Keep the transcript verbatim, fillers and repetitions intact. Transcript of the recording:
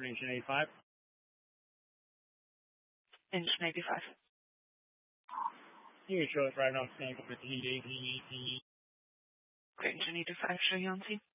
for engine eighty-five. Engine eighty-five. You can show us right now, stand up with heat, heat, heat. Engine eighty-five, show you on scene.